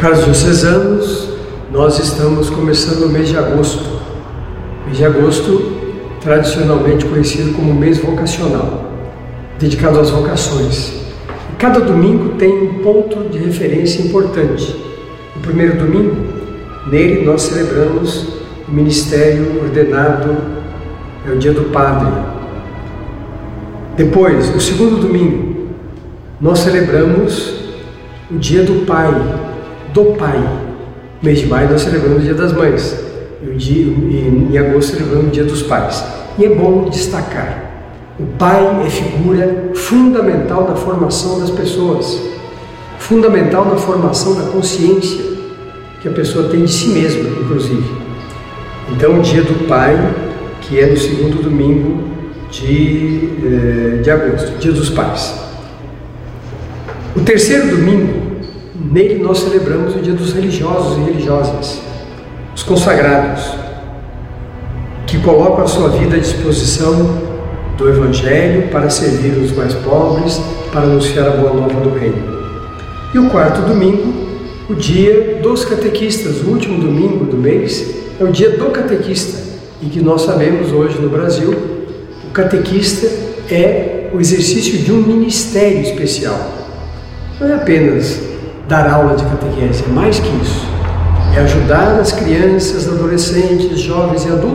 Caros diocesanos, nós estamos começando o mês de agosto. O mês de agosto, tradicionalmente conhecido como mês vocacional, dedicado às vocações. E cada domingo tem um ponto de referência importante. O primeiro domingo, nele nós celebramos o ministério ordenado, é o dia do Padre. Depois, o segundo domingo, nós celebramos o dia do Pai. No mês de maio nós celebramos o dia das Mães. E em agosto celebramos o dia dos Pais. E é bom destacar, o pai é figura fundamental na formação das pessoas, fundamental na formação da consciência que a pessoa tem de si mesma, inclusive. Então o dia do Pai, que é no segundo domingo de agosto, dia dos Pais. O terceiro domingo, nele nós celebramos o dia dos religiosos e religiosas, os consagrados, que colocam a sua vida à disposição do Evangelho para servir os mais pobres, para anunciar a boa nova do Reino. E o quarto domingo, o dia dos catequistas, o último domingo do mês, é o dia do catequista, em que nós sabemos hoje no Brasil, o catequista é o exercício de um ministério especial. Não é apenas dar aula de catequese, é mais que isso. É ajudar as crianças, adolescentes, jovens e adultos